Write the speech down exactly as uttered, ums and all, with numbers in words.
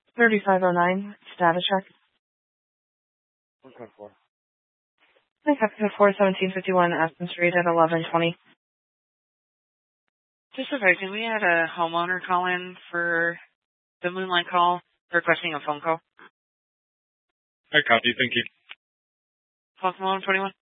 thirty-five oh nine, status check. What's that for? I have to four seventeen fifty-one Aspen Street at eleven twenty. Just advising, we had a homeowner call in for the Moonlight call, requesting a phone call. I copy, thank you. Call from one twenty-one.